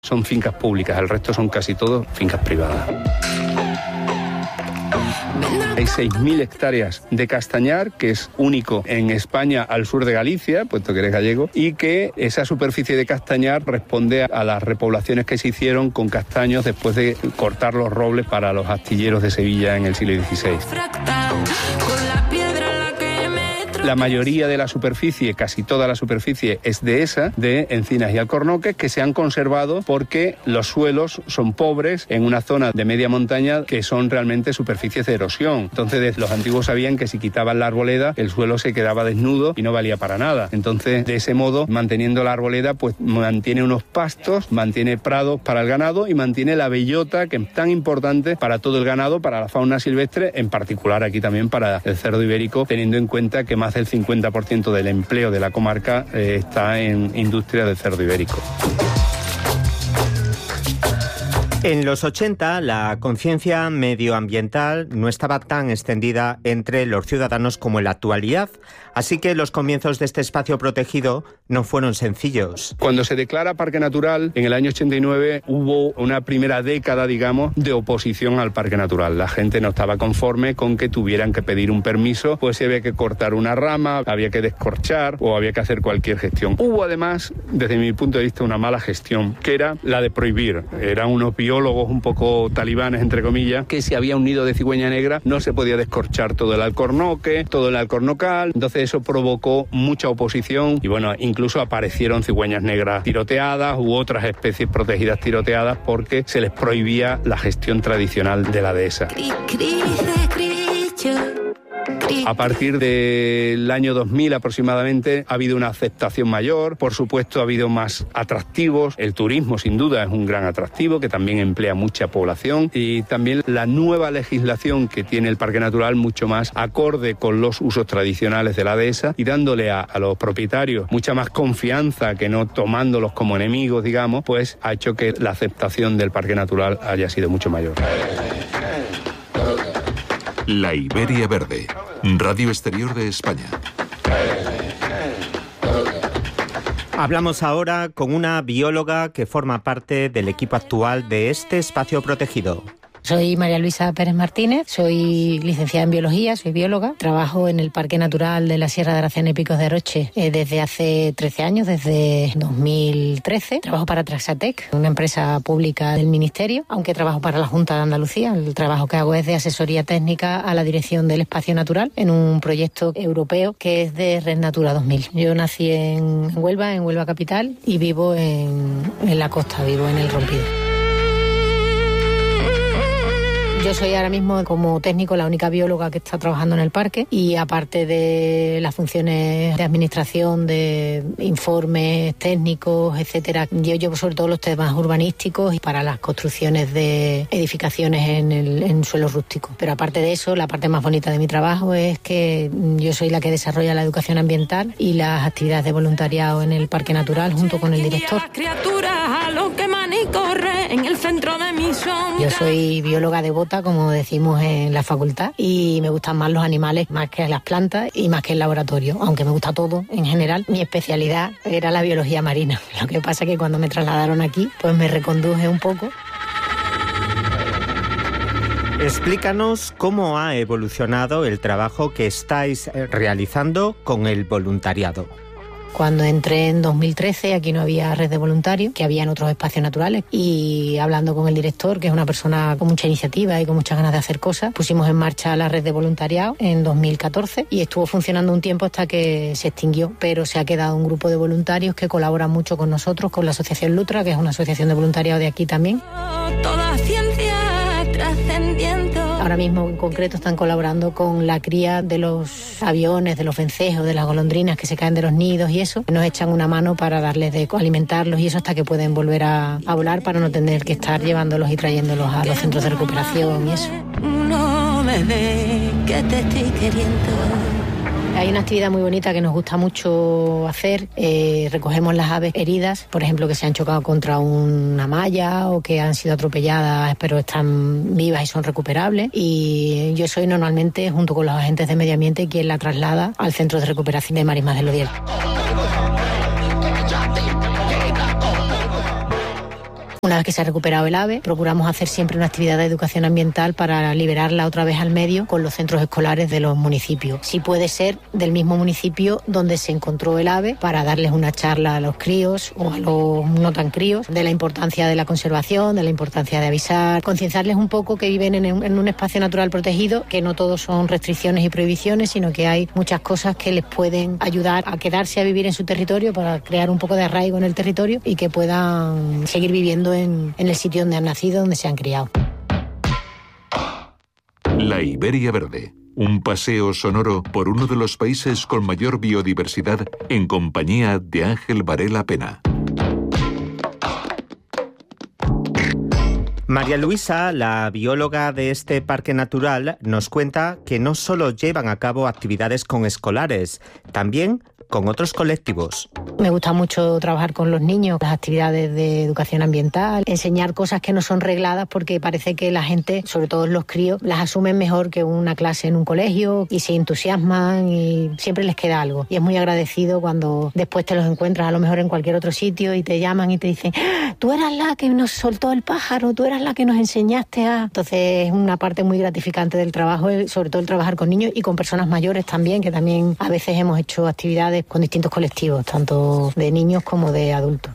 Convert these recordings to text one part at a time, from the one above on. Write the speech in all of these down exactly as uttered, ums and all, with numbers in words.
son fincas públicas, el resto son casi todos fincas privadas. Hay seis mil hectáreas de castañar, que es único en España al sur de Galicia, puesto que eres gallego, y que esa superficie de castañar responde a las repoblaciones que se hicieron con castaños después de cortar los robles para los astilleros de Sevilla en el siglo dieciséis. La mayoría de la superficie, casi toda la superficie, es dehesa, de encinas y alcornoques, que se han conservado porque los suelos son pobres en una zona de media montaña que son realmente superficies de erosión. Entonces los antiguos sabían que si quitaban la arboleda, el suelo se quedaba desnudo y no valía para nada. Entonces, de ese modo, manteniendo la arboleda, pues mantiene unos pastos, mantiene prados para el ganado y mantiene la bellota, que es tan importante para todo el ganado, para la fauna silvestre, en particular aquí también para el cerdo ibérico, teniendo en cuenta que más del cincuenta por ciento del empleo de la comarca eh, está en industria del cerdo ibérico. En los ochenta, la conciencia medioambiental no estaba tan extendida entre los ciudadanos como en la actualidad, así que los comienzos de este espacio protegido no fueron sencillos. Cuando se declara Parque Natural, en el año ochenta y nueve, hubo una primera década, digamos, de oposición al Parque Natural. La gente no estaba conforme con que tuvieran que pedir un permiso, pues si había que cortar una rama, había que descorchar o había que hacer cualquier gestión. Hubo además, desde mi punto de vista, una mala gestión, que era la de prohibir. Eran unos biólogos un poco talibanes, entre comillas, que si había un nido de cigüeña negra no se podía descorchar todo el alcornoque, todo el alcornocal. Entonces eso provocó mucha oposición y bueno, incluso aparecieron cigüeñas negras tiroteadas u otras especies protegidas tiroteadas porque se les prohibía la gestión tradicional de la dehesa. A partir del año dos mil aproximadamente ha habido una aceptación mayor, por supuesto ha habido más atractivos, el turismo sin duda es un gran atractivo que también emplea mucha población y también la nueva legislación que tiene el Parque Natural mucho más acorde con los usos tradicionales de la dehesa y dándole a, a los propietarios mucha más confianza que no tomándolos como enemigos, digamos, pues ha hecho que la aceptación del Parque Natural haya sido mucho mayor. La Iberia Verde, Radio Exterior de España. Hablamos ahora con una bióloga que forma parte del equipo actual de este espacio protegido. Soy María Luisa Pérez Martínez, soy licenciada en biología, soy bióloga. Trabajo en el Parque Natural de la Sierra de Aracena y Picos de Aroche eh, desde hace trece años, desde dos mil trece. Trabajo para Traxatec, una empresa pública del Ministerio, aunque trabajo para la Junta de Andalucía. El trabajo que hago es de asesoría técnica a la dirección del espacio natural en un proyecto europeo que es de Red Natura dos mil. Yo nací en Huelva, en Huelva capital, y vivo en, en la costa, vivo en El Rompido. Yo soy ahora mismo como técnico la única bióloga que está trabajando en el parque y aparte de las funciones de administración, de informes técnicos, etcétera, yo llevo sobre todo los temas urbanísticos y para las construcciones de edificaciones en, el, en suelos rústicos. Pero aparte de eso, la parte más bonita de mi trabajo es que yo soy la que desarrolla la educación ambiental y las actividades de voluntariado en el Parque Natural junto con el director. Yo soy bióloga devota, como decimos en la facultad, y me gustan más los animales más que las plantas y más que el laboratorio, aunque me gusta todo en general. Mi especialidad era la biología marina. Lo que pasa es que cuando me trasladaron aquí, pues me reconduje un poco. Explícanos cómo ha evolucionado el trabajo que estáis realizando con el voluntariado. Cuando entré en dos mil trece, aquí no había red de voluntarios, que había en otros espacios naturales, y hablando con el director, que es una persona con mucha iniciativa y con muchas ganas de hacer cosas, pusimos en marcha la red de voluntariado en dos mil catorce y estuvo funcionando un tiempo hasta que se extinguió, pero se ha quedado un grupo de voluntarios que colaboran mucho con nosotros, con la Asociación Lutra, que es una asociación de voluntariado de aquí también. Toda ciencia trascendiente. Ahora mismo en concreto están colaborando con la cría de los aviones, de los vencejos, de las golondrinas que se caen de los nidos y eso. Nos echan una mano para darles de alimentarlos y eso hasta que pueden volver a, a volar para no tener que estar llevándolos y trayéndolos a los centros de recuperación y eso. No me ve que te estoy queriendo. Hay una actividad muy bonita que nos gusta mucho hacer. Eh, recogemos las aves heridas, por ejemplo, que se han chocado contra una malla o que han sido atropelladas pero están vivas y son recuperables. Y yo soy normalmente, junto con los agentes de medio ambiente, quien la traslada al centro de recuperación de Marismas del Odiel. Una vez que se ha recuperado el ave, procuramos hacer siempre una actividad de educación ambiental para liberarla otra vez al medio con los centros escolares de los municipios. Si puede ser del mismo municipio donde se encontró el ave, para darles una charla a los críos o a los no tan críos de la importancia de la conservación, de la importancia de avisar, concienciarles un poco que viven en un, en un espacio natural protegido, que no todo son restricciones y prohibiciones, sino que hay muchas cosas que les pueden ayudar a quedarse a vivir en su territorio para crear un poco de arraigo en el territorio y que puedan seguir viviendo en, en el sitio donde han nacido, donde se han criado. La Iberia Verde. Un paseo sonoro por uno de los países con mayor biodiversidad en compañía de Ángel Varela Pena. María Luisa, la bióloga de este parque natural, nos cuenta que no solo llevan a cabo actividades con escolares, también con otros colectivos. Me gusta mucho trabajar con los niños, las actividades de educación ambiental, enseñar cosas que no son regladas, porque parece que la gente, sobre todo los críos, las asumen mejor que una clase en un colegio y se entusiasman y siempre les queda algo. Y es muy agradecido cuando después te los encuentras a lo mejor en cualquier otro sitio y te llaman y te dicen: tú eras la que nos soltó el pájaro, tú eras la que nos enseñaste a... Entonces es una parte muy gratificante del trabajo, sobre todo el trabajar con niños y con personas mayores también, que también a veces hemos hecho actividades con distintos colectivos, tanto de niños como de adultos.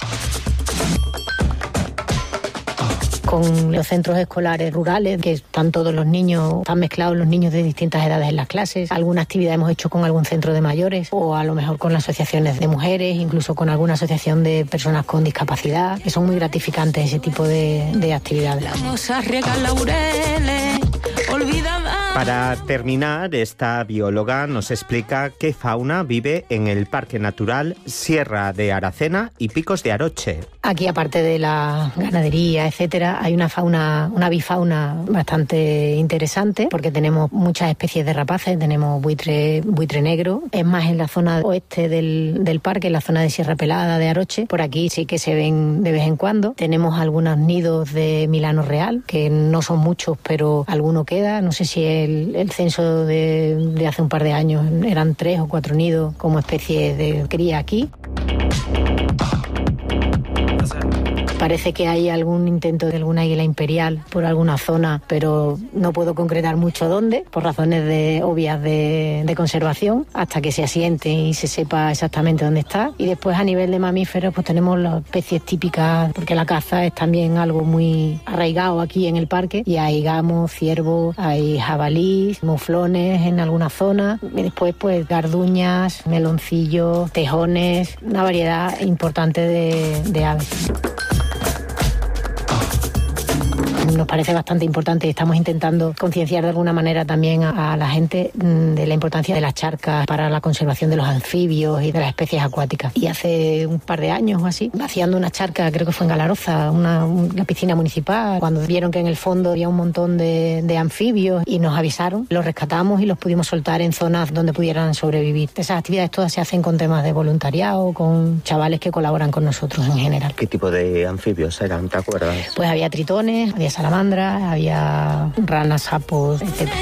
Con los centros escolares rurales, que están todos los niños, están mezclados los niños de distintas edades en las clases. Alguna actividad hemos hecho con algún centro de mayores o a lo mejor con las asociaciones de mujeres, incluso con alguna asociación de personas con discapacidad, que son muy gratificantes ese tipo de, de actividades. Para terminar, esta bióloga nos explica qué fauna vive en el Parque Natural Sierra de Aracena y Picos de Aroche. Aquí, aparte de la ganadería, etcétera, hay una fauna, una bifauna bastante interesante, porque tenemos muchas especies de rapaces. Tenemos buitre, buitre negro. Es más en la zona oeste del, del parque, en la zona de Sierra Pelada de Aroche. Por aquí sí que se ven de vez en cuando. Tenemos algunos nidos de Milano Real, que no son muchos, pero alguno queda. No sé si el, el censo de, de hace un par de años eran tres o cuatro nidos como especie de cría aquí. Parece que hay algún intento de alguna águila imperial por alguna zona, pero no puedo concretar mucho dónde, por razones de, obvias de, de conservación, hasta que se asiente y se sepa exactamente dónde está. Y después, a nivel de mamíferos, pues tenemos las especies típicas, porque la caza es también algo muy arraigado aquí en el parque, y hay gamos, ciervos, hay jabalís, muflones en alguna zona, y después pues garduñas, meloncillos, tejones, una variedad importante de, de aves. Nos parece bastante importante y estamos intentando concienciar de alguna manera también a, a la gente de la importancia de las charcas para la conservación de los anfibios y de las especies acuáticas. Y hace un par de años o así, vaciando una charca, creo que fue en Galaroza, una, una piscina municipal, cuando vieron que en el fondo había un montón de, de anfibios y nos avisaron, los rescatamos y los pudimos soltar en zonas donde pudieran sobrevivir. Esas actividades todas se hacen con temas de voluntariado, con chavales que colaboran con nosotros en general. ¿Qué tipo de anfibios eran, te acuerdas? Pues había tritones, había salamandras, había ranas, sapos, etcétera.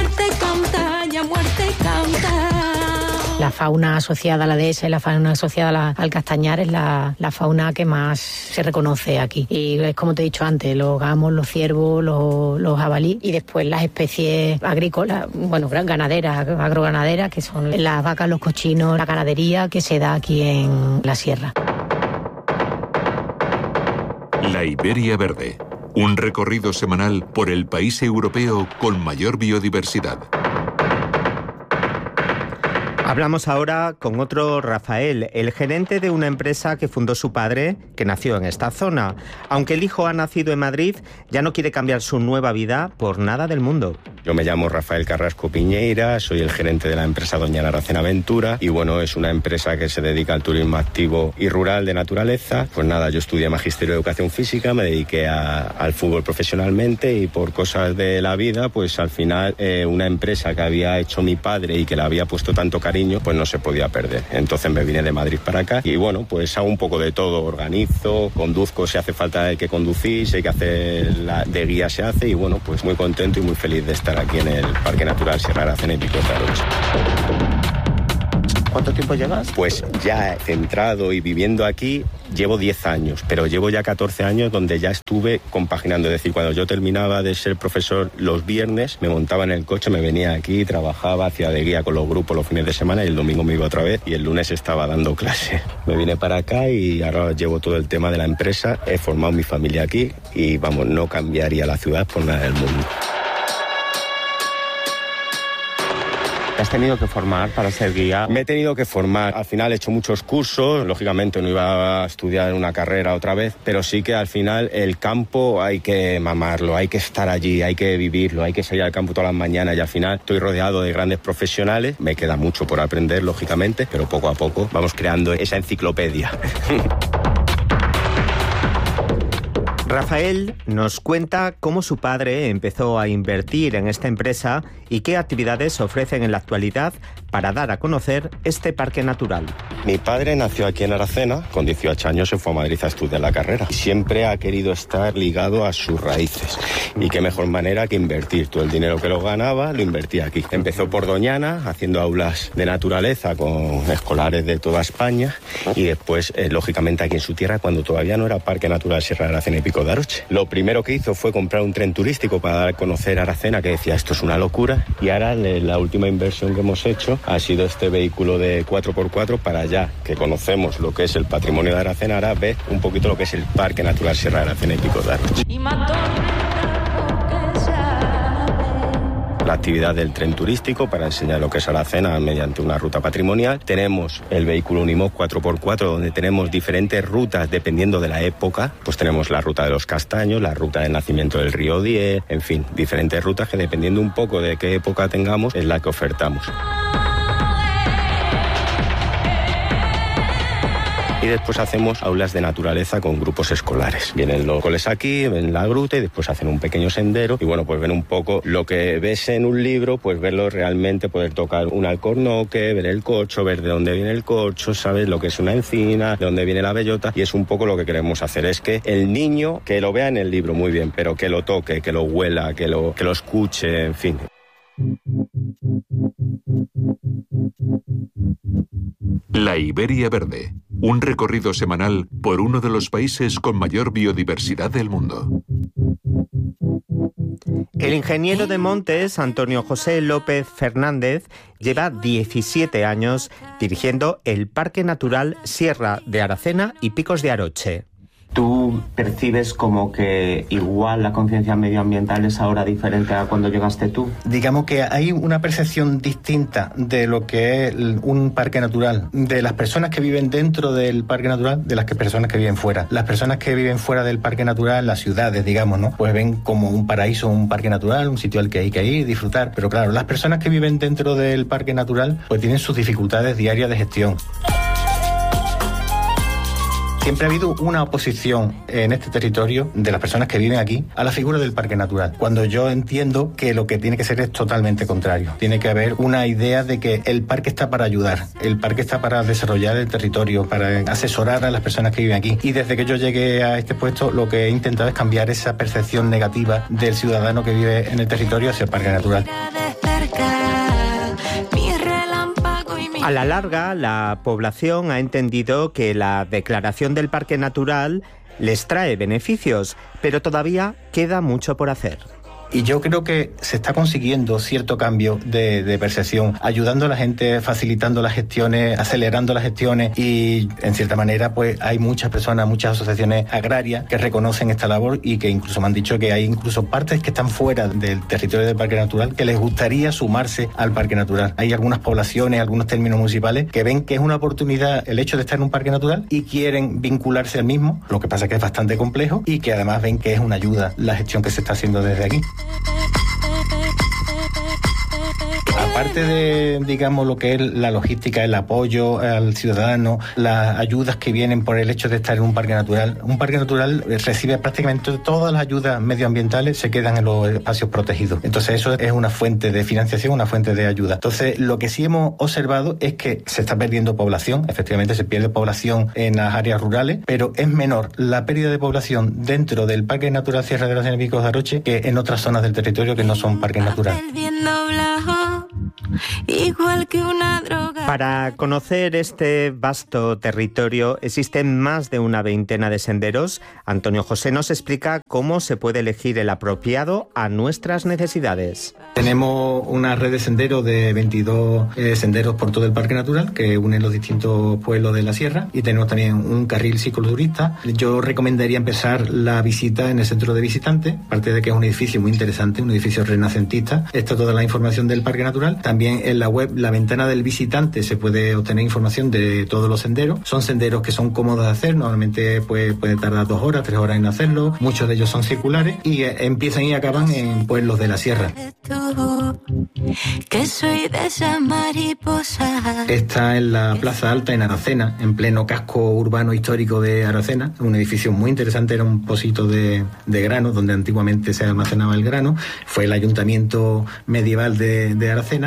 La fauna asociada a la dehesa y la fauna asociada a la, al castañar es la, la fauna que más se reconoce aquí. Y es como te he dicho antes, los gamos, los ciervos, los, los jabalí, y después las especies agrícolas, bueno, ganaderas, agroganaderas, que son las vacas, los cochinos, la ganadería que se da aquí en la sierra. La Iberia Verde. Un recorrido semanal por el país europeo con mayor biodiversidad. Hablamos ahora con otro Rafael, el gerente de una empresa que fundó su padre, que nació en esta zona. Aunque el hijo ha nacido en Madrid, ya no quiere cambiar su nueva vida por nada del mundo. Yo me llamo Rafael Carrasco Piñeira, soy el gerente de la empresa Doñana Aracena Aventura y bueno, es una empresa que se dedica al turismo activo y rural de naturaleza. Pues nada, yo estudié Magisterio de Educación Física, me dediqué a, al fútbol profesionalmente y por cosas de la vida, pues al final eh, una empresa que había hecho mi padre y que le había puesto tanto cariño, pues no se podía perder. Entonces me vine de Madrid para acá y bueno, pues hago un poco de todo, organizo, conduzco si hace falta hay que conducir, si hay que hacer la, de guía se hace y bueno, pues muy contento y muy feliz de estar aquí en el Parque Natural Sierra Aracena y Picos de Aroche. ¿Cuánto tiempo llevas? Pues ya centrado y viviendo aquí llevo diez años, pero llevo ya catorce años donde ya estuve compaginando. Es decir, cuando yo terminaba de ser profesor los viernes, me montaba en el coche, me venía aquí, trabajaba, hacía de guía con los grupos los fines de semana y el domingo me iba otra vez y el lunes estaba dando clase. Me vine para acá y ahora llevo todo el tema de la empresa, he formado mi familia aquí y vamos, no cambiaría la ciudad por nada del mundo. ¿Te has tenido que formar para ser guía? Me he tenido que formar. Al final he hecho muchos cursos. Lógicamente no iba a estudiar una carrera otra vez, pero sí que al final el campo hay que mamarlo, hay que estar allí, hay que vivirlo, hay que salir al campo todas las mañanas y al final estoy rodeado de grandes profesionales. Me queda mucho por aprender, lógicamente, pero poco a poco vamos creando esa enciclopedia. Rafael nos cuenta cómo su padre empezó a invertir en esta empresa y qué actividades ofrecen en la actualidad para dar a conocer este parque natural. Mi padre nació aquí en Aracena, con dieciocho años se fue a Madrid a estudiar la carrera y siempre ha querido estar ligado a sus raíces. Y qué mejor manera que invertir. Todo el dinero que lo ganaba lo invertía aquí. Empezó por Doñana, haciendo aulas de naturaleza con escolares de toda España y después, eh, lógicamente, aquí en su tierra, cuando todavía no era Parque Natural Sierra de Aracena y Pico de Aroche. Lo primero que hizo fue comprar un tren turístico para dar a conocer Aracena, que decía esto es una locura, y ahora la última inversión que hemos hecho ha sido este vehículo de cuatro por cuatro para allá, que conocemos lo que es el patrimonio de Aracena, ahora ve un poquito lo que es el Parque Natural Sierra de Aracena y Pico de Aroche. La actividad del tren turístico para enseñar lo que es Aracena mediante una ruta patrimonial. Tenemos el vehículo Unimoc cuatro por cuatro donde tenemos diferentes rutas dependiendo de la época. Pues tenemos la ruta de los castaños, la ruta del nacimiento del río Diez, en fin, diferentes rutas que dependiendo un poco de qué época tengamos es la que ofertamos. Y después hacemos aulas de naturaleza con grupos escolares. Vienen los coles aquí, ven la gruta y después hacen un pequeño sendero. Y bueno, pues ven un poco lo que ves en un libro, pues verlo realmente, poder tocar un alcornoque, ver el corcho, ver de dónde viene el corcho, sabes lo que es una encina, de dónde viene la bellota. Y es un poco lo que queremos hacer, es que el niño, que lo vea en el libro muy bien, pero que lo toque, que lo huela, que lo, que lo escuche, en fin. La Iberia Verde, un recorrido semanal por uno de los países con mayor biodiversidad del mundo. El ingeniero de montes, Antonio José López Fernández, lleva diecisiete años dirigiendo el Parque Natural Sierra de Aracena y Picos de Aroche. ¿Tú percibes como que igual la conciencia medioambiental es ahora diferente a cuando llegaste tú? Digamos que hay una percepción distinta de lo que es un parque natural, de las personas que viven dentro del parque natural, de las que personas que viven fuera. Las personas que viven fuera del parque natural, las ciudades, digamos, ¿no? Pues ven como un paraíso, un parque natural, un sitio al que hay que ir, disfrutar. Pero claro, las personas que viven dentro del parque natural, pues tienen sus dificultades diarias de gestión. Siempre ha habido una oposición en este territorio de las personas que viven aquí a la figura del parque natural, cuando yo entiendo que lo que tiene que ser es totalmente contrario. Tiene que haber una idea de que el parque está para ayudar, el parque está para desarrollar el territorio, para asesorar a las personas que viven aquí. Y desde que yo llegué a este puesto, lo que he intentado es cambiar esa percepción negativa del ciudadano que vive en el territorio hacia el parque natural. A la larga, la población ha entendido que la declaración del parque natural les trae beneficios, pero todavía queda mucho por hacer. Y yo creo que se está consiguiendo cierto cambio de, de percepción, ayudando a la gente, facilitando las gestiones, acelerando las gestiones y, en cierta manera, pues hay muchas personas, muchas asociaciones agrarias que reconocen esta labor y que incluso me han dicho que hay incluso partes que están fuera del territorio del Parque Natural que les gustaría sumarse al Parque Natural. Hay algunas poblaciones, algunos términos municipales que ven que es una oportunidad el hecho de estar en un Parque Natural y quieren vincularse al mismo, lo que pasa es que es bastante complejo y que además ven que es una ayuda la gestión que se está haciendo desde aquí. Aparte de, digamos, lo que es la logística, el apoyo al ciudadano, las ayudas que vienen por el hecho de estar en un parque natural, un parque natural recibe prácticamente todas las ayudas medioambientales, se quedan en los espacios protegidos. Entonces eso es una fuente de financiación, una fuente de ayuda. Entonces lo que sí hemos observado es que se está perdiendo población, efectivamente se pierde población en las áreas rurales, pero es menor la pérdida de población dentro del Parque Natural Sierra de Aracena y Picos de Aroche que en otras zonas del territorio que no son parques naturales. igual que una droga. Para conocer este vasto territorio existen más de una veintena de senderos. Antonio José nos explica cómo se puede elegir el apropiado a nuestras necesidades. Tenemos una red de senderos de veintidós eh, senderos por todo el Parque Natural que unen los distintos pueblos de la sierra, y tenemos también un carril cicloturista. Yo recomendaría empezar la visita en el centro de visitantes, aparte de que es un edificio muy interesante, un edificio renacentista. Está toda la información del Parque Natural. También en la web, la ventana del visitante, se puede obtener información de todos los senderos. Son senderos que son cómodos de hacer, normalmente pues, puede tardar dos horas, tres horas en hacerlo. Muchos de ellos son circulares y eh, empiezan y acaban en pueblos de la sierra. Que soy de esa mariposa. Está en la Plaza Alta, en Aracena, en pleno casco urbano histórico de Aracena. Un edificio muy interesante, era un pocito de, de grano, donde antiguamente se almacenaba el grano. Fue el ayuntamiento medieval de, de Aracena.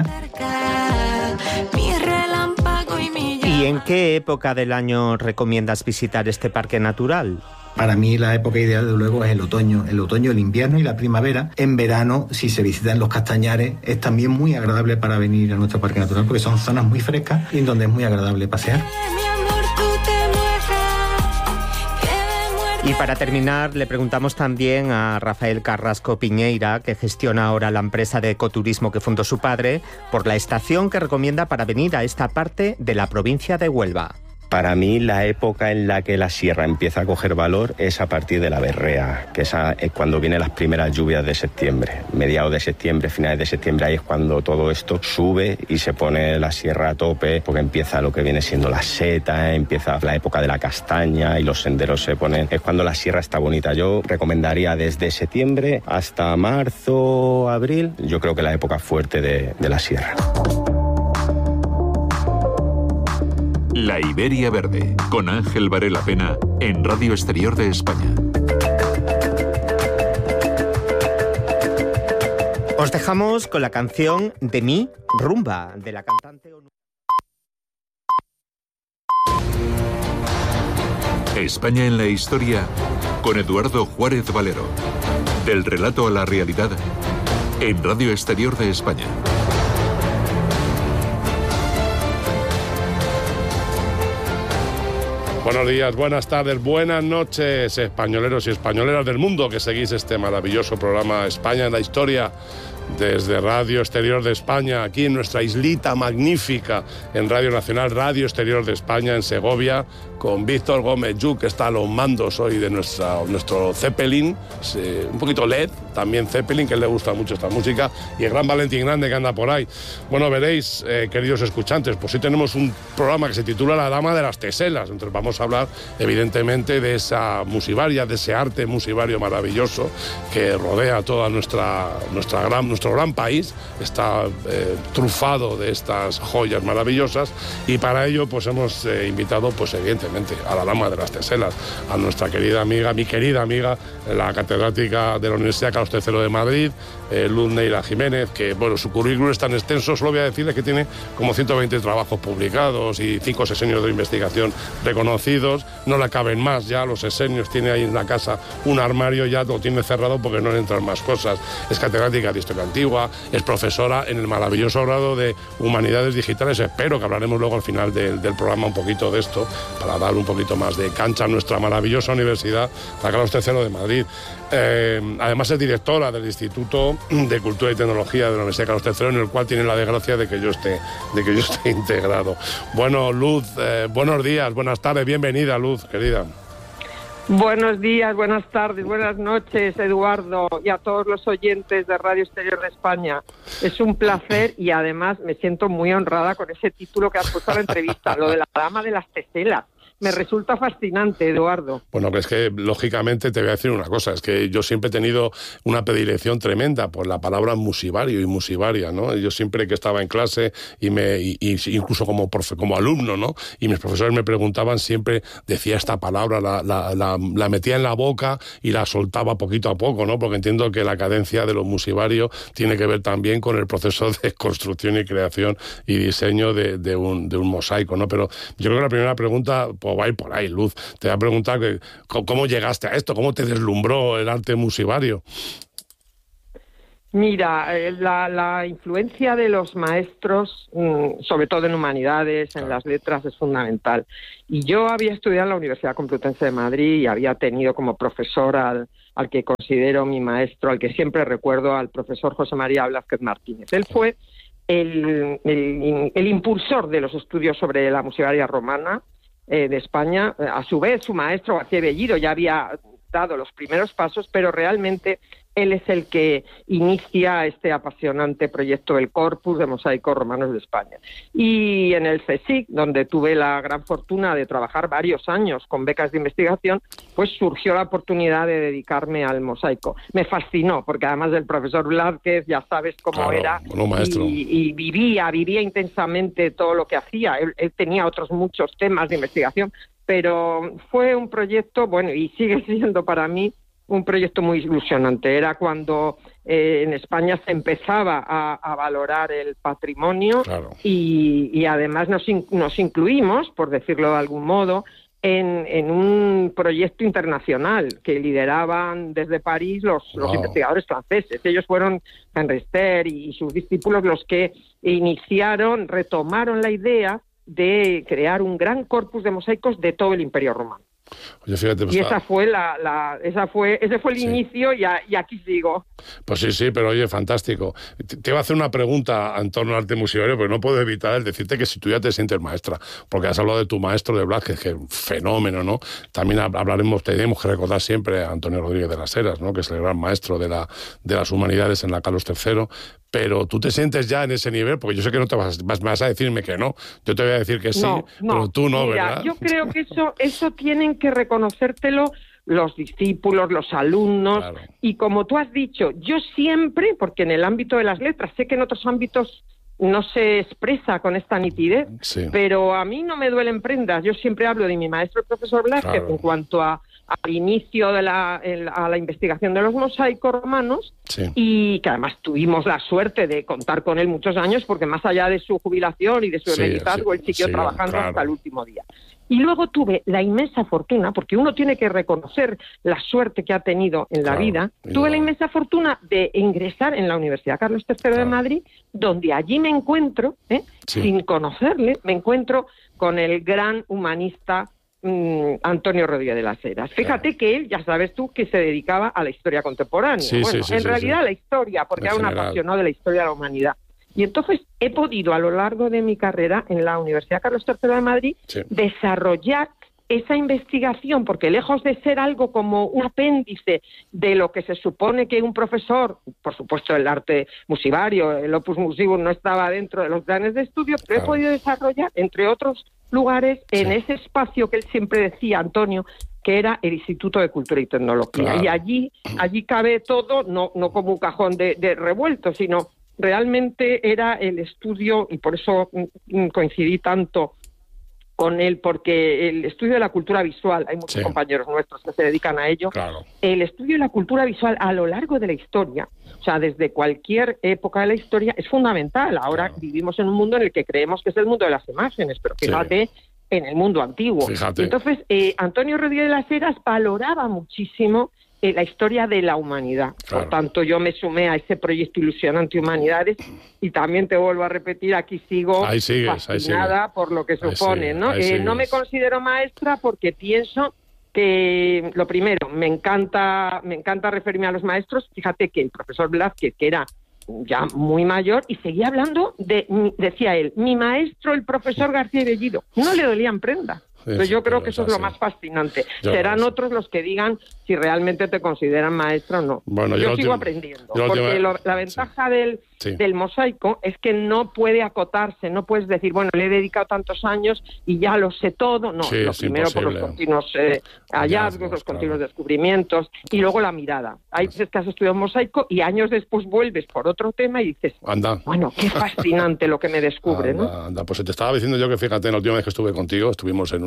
¿Y en qué época del año recomiendas visitar este parque natural? Para mí la época ideal, de luego, es el otoño. El otoño, el invierno y la primavera. En verano, si se visitan los castañares, es también muy agradable para venir a nuestro parque natural, porque son zonas muy frescas y en donde es muy agradable pasear. Y para terminar, le preguntamos también a Rafael Carrasco Piñeira, que gestiona ahora la empresa de ecoturismo que fundó su padre, por la estación que recomienda para venir a esta parte de la provincia de Huelva. Para mí, la época en la que la sierra empieza a coger valor es a partir de la berrea, que esa es cuando vienen las primeras lluvias de septiembre. Mediados de septiembre, finales de septiembre, ahí es cuando todo esto sube y se pone la sierra a tope, porque empieza lo que viene siendo la seta, empieza la época de la castaña y los senderos se ponen. Es cuando la sierra está bonita. Yo recomendaría desde septiembre hasta marzo, abril. Yo creo que la época fuerte de, de la sierra. La Iberia Verde, con Ángel Varela Pena, en Radio Exterior de España. Os dejamos con la canción De mi rumba, de la cantante... España en la historia, con Eduardo Juárez Valero. Del relato a la realidad, en Radio Exterior de España. Buenos días, buenas tardes, buenas noches, españoleros y españoleras del mundo que seguís este maravilloso programa España en la Historia desde Radio Exterior de España, aquí en nuestra islita magnífica, en Radio Nacional, Radio Exterior de España, en Segovia, con Víctor Gómez Yu, que está a los mandos hoy de nuestra, nuestro Zeppelin, eh, un poquito L E D, también Zeppelin, que le gusta mucho esta música, y el gran Valentín Grande que anda por ahí. Bueno, veréis, eh, queridos escuchantes, pues hoy tenemos un programa que se titula La Dama de las Teselas. Entonces vamos a hablar, evidentemente, de esa musivaria, de ese arte musivario maravilloso que rodea toda nuestra, nuestra gran, nuestro gran país. Está eh, trufado de estas joyas maravillosas, y para ello pues hemos eh, invitado, pues evidentemente, a la Dama de las Teselas, a nuestra querida amiga, mi querida amiga, la catedrática de la Universidad Carlos tercero de Madrid, eh, Luz Neila Jiménez, que, bueno, su currículum es tan extenso, solo voy a decirles que tiene como ciento veinte trabajos publicados y cinco sesenios de investigación reconocidos. No le caben más ya los sesenios, tiene ahí en la casa un armario, ya lo tiene cerrado porque no le entran más cosas. Es catedrática de Historia Antigua, es profesora en el maravilloso grado de Humanidades Digitales. Espero que hablaremos luego al final del, del programa un poquito de esto, para dar un poquito más de cancha a nuestra maravillosa universidad, la Carlos tercero de Madrid. Eh, además es directora del Instituto de Cultura y Tecnología de la Universidad Carlos tercero, en el cual tiene la desgracia de que yo esté, de que yo esté integrado. Bueno, Luz, eh, buenos días, buenas tardes, bienvenida, Luz, querida. Buenos días, buenas tardes, buenas noches, Eduardo, y a todos los oyentes de Radio Exterior de España. Es un placer y además me siento muy honrada con ese título que has puesto a la entrevista, lo de la Dama de las Teselas. Me resulta fascinante, Eduardo. Bueno, que es que, lógicamente, te voy a decir una cosa, es que yo siempre he tenido una predilección tremenda por la palabra musivario y musivaria, ¿no? Yo siempre que estaba en clase, y me y, y incluso como, profe, como alumno, ¿no? Y mis profesores me preguntaban, siempre decía esta palabra, la, la, la, la metía en la boca y la soltaba poquito a poco, ¿no? Porque entiendo que la cadencia de lo musivario tiene que ver también con el proceso de construcción y creación y diseño de, de, un, de un mosaico, ¿no? Pero yo creo que la primera pregunta... pues va a ir por ahí, Luz. Te voy a preguntar que, ¿cómo llegaste a esto? ¿Cómo te deslumbró el arte musivario? Mira, eh, la, la influencia de los maestros, mmm, sobre todo en humanidades, en las letras, es fundamental. Y yo había estudiado en la Universidad Complutense de Madrid y había tenido como profesor al, al que considero mi maestro, al que siempre recuerdo, al profesor José María Blázquez Martínez. Él fue el, el, el impulsor de los estudios sobre la musicaria romana eh, de España. A su vez, su maestro, García Bellido, ya había dado los primeros pasos, pero realmente él es el que inicia este apasionante proyecto del Corpus de Mosaicos Romanos de España. Y en el CSIC, donde tuve la gran fortuna de trabajar varios años con becas de investigación, pues surgió la oportunidad de dedicarme al mosaico. Me fascinó, porque además del profesor Blázquez, ya sabes cómo claro, era, bueno, maestro. Y, y vivía, vivía intensamente todo lo que hacía. Él, él tenía otros muchos temas de investigación, pero fue un proyecto, bueno, y sigue siendo para mí un proyecto muy ilusionante. Era cuando eh, en España se empezaba a, a valorar el patrimonio, claro. y, y además nos, in, nos incluimos, por decirlo de algún modo, en, en un proyecto internacional que lideraban desde París los, wow. los investigadores franceses. Ellos fueron Henri Ster y, y sus discípulos los que iniciaron, retomaron la idea de crear un gran corpus de mosaicos de todo el Imperio Romano. Oye, fíjate, pues, y esa fue la, la esa fue ese fue el sí. inicio y, a, y aquí sigo. Pues sí, sí, pero oye, fantástico. Te, te iba a hacer una pregunta en torno al arte musicario, pero no puedo evitar el decirte que si tú ya te sientes maestra, porque has hablado de tu maestro de Blázquez, que es un fenómeno, ¿no? También hablaremos, tenemos que recordar siempre a Antonio Rodríguez de las Heras, ¿no? Que es el gran maestro de, la, de las humanidades en la Carlos tercero. Pero tú te sientes ya en ese nivel, porque yo sé que no te vas, vas, vas a decirme que no. Yo te voy a decir que sí, no, no. pero tú no, Mira, ¿verdad? Yo creo que eso, eso tienen que reconocértelo los discípulos, los alumnos, claro. Y como tú has dicho, yo siempre, porque en el ámbito de las letras, sé que en otros ámbitos no se expresa con esta nitidez, sí. Pero a mí no me duelen prendas. Yo siempre hablo de mi maestro, el profesor Blázquez, claro. En cuanto a al inicio de la, el, a la investigación de los mosaicos romanos, sí. Y que además tuvimos la suerte de contar con él muchos años, porque más allá de su jubilación y de su emeritazgo, sí, sí, él siguió sí, trabajando claro. Hasta el último día. Y luego tuve la inmensa fortuna, porque uno tiene que reconocer la suerte que ha tenido en la claro, vida, tuve la inmensa fortuna de ingresar en la Universidad Carlos tercero claro. De Madrid, donde allí me encuentro, ¿eh? Sí. Sin conocerle, me encuentro con el gran humanista Antonio Rodríguez de las Heras. Fíjate claro. Que él, ya sabes tú, que se dedicaba a la historia contemporánea. Sí, bueno, sí, sí, en sí, realidad sí. A la historia, porque en era un general. Apasionado de la historia de la humanidad. Y entonces he podido, a lo largo de mi carrera en la Universidad Carlos tercero de Madrid, sí. Desarrollar esa investigación, porque lejos de ser algo como un apéndice de lo que se supone que un profesor, por supuesto el arte musivario, el opus musicum no estaba dentro de los planes de estudio, pero claro. He podido desarrollar, entre otros lugares, en sí. Ese espacio que él siempre decía, Antonio, que era el Instituto de Cultura y Tecnología. Claro. Y allí allí cabe todo, no, no como un cajón de, de revuelto, sino realmente era el estudio, y por eso coincidí tanto con él, porque el estudio de la cultura visual, hay muchos sí. Compañeros nuestros que se dedican a ello, claro. El estudio de la cultura visual a lo largo de la historia, o sea, desde cualquier época de la historia, es fundamental. Ahora claro. Vivimos en un mundo en el que creemos que es el mundo de las imágenes, pero fíjate, sí. En el mundo antiguo. Fíjate. Entonces, eh, Antonio Rodríguez de las Heras valoraba muchísimo eh, la historia de la humanidad. Claro. Por tanto, yo me sumé a ese proyecto ilusionante Humanidades, y también te vuelvo a repetir, aquí sigo ahí sigues, fascinada ahí por lo que ahí supone, sigue, ¿no? Eh, no me considero maestra porque pienso que, lo primero, me encanta, me encanta referirme a los maestros. Fíjate que el profesor Blázquez, que era ya muy mayor, y seguía hablando de, decía él, mi maestro, el profesor García Bellido, no le dolían prendas. Pero yo creo que eso es lo más fascinante. Yo Serán otros los que digan si realmente te consideran maestra o no. Bueno, yo, yo sigo aprendiendo, yo porque lo, la ventaja sí. Del, sí. Del mosaico es que no puede acotarse, no puedes decir, bueno, le he dedicado tantos años y ya lo sé todo. No, sí, lo primero imposible. Por los continuos eh, hallazgos, los claro. Continuos descubrimientos, y luego la mirada. Hay veces que has estudiado mosaico y años después vuelves por otro tema y dices, anda. Bueno, qué fascinante lo que me descubre, anda, ¿no? Anda, pues te estaba diciendo yo que, fíjate, la última vez que estuve contigo, estuvimos en un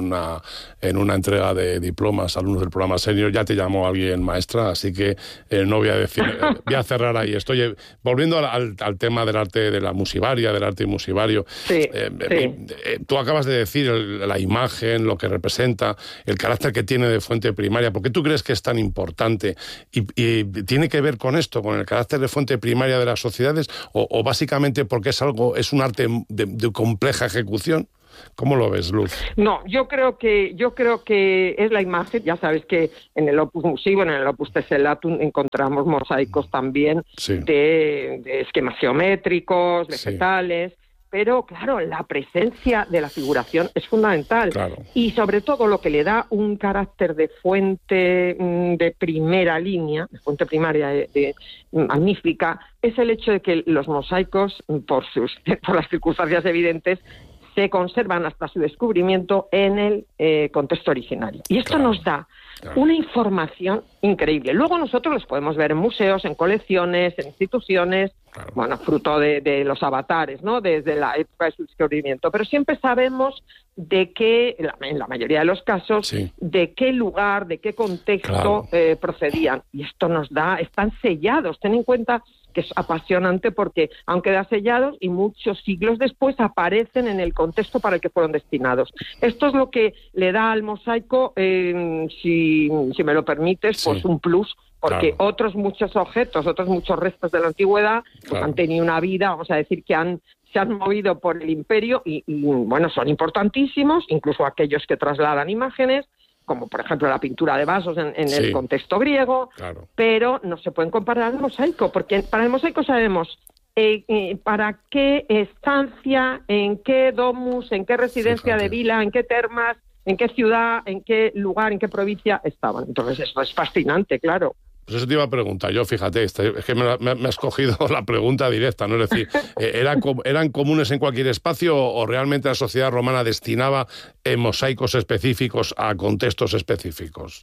una, en una entrega de diplomas a alumnos del programa senior. Ya te llamó alguien maestra, así que eh, no voy a decir, eh, voy a cerrar ahí. Estoy eh, volviendo al, al, al tema del arte de la musivaria, del arte musivario. Sí, eh, sí. Eh, eh, tú acabas de decir el, la imagen, lo que representa, el carácter que tiene de fuente primaria. ¿Por qué tú crees que es tan importante? Y, y tiene que ver con esto, con el carácter de fuente primaria de las sociedades, o, o básicamente porque es algo, es un arte de, de compleja ejecución. ¿Cómo lo ves, Luz? No, yo creo que yo creo que es la imagen. Ya sabes que en el Opus Musivo, en el Opus Tessellatum, encontramos mosaicos también sí. de, de esquemas geométricos, vegetales. Sí. Pero, claro, la presencia de la figuración es fundamental. Claro. Y, sobre todo, lo que le da un carácter de fuente mmm, de primera línea, de fuente primaria de, de, magnífica, es el hecho de que los mosaicos, por, sus, por las circunstancias evidentes, se conservan hasta su descubrimiento en el eh, contexto originario. Y esto claro. nos da claro. una información increíble. Luego nosotros los podemos ver en museos, en colecciones, en instituciones, claro. bueno, fruto de, de los avatares, ¿no? Desde la época de su descubrimiento. Pero siempre sabemos de qué, en la mayoría de los casos, sí. de qué lugar, de qué contexto claro. eh, procedían. Y esto nos da, están sellados. Ten en cuenta que es apasionante porque han quedado sellados y muchos siglos después aparecen en el contexto para el que fueron destinados. Esto es lo que le da al mosaico, eh, si, si me lo permites, sí. pues un plus, porque claro. otros muchos objetos, otros muchos restos de la antigüedad pues claro. han tenido una vida, vamos a decir que han se han movido por el imperio y, y bueno, son importantísimos, incluso aquellos que trasladan imágenes, como por ejemplo la pintura de vasos en, en sí. el contexto griego, claro. pero no se pueden comparar al mosaico, porque para el mosaico sabemos eh, eh, para qué estancia, en qué domus, en qué residencia Fíjate. de vila, en qué termas, en qué ciudad, en qué lugar, en qué provincia estaban. Entonces eso es fascinante, claro. Pues eso te iba a preguntar yo, fíjate, es que me, me, me has cogido la pregunta directa, ¿no? Es decir, ¿eran, ¿eran comunes en cualquier espacio o realmente la sociedad romana destinaba eh, mosaicos específicos a contextos específicos?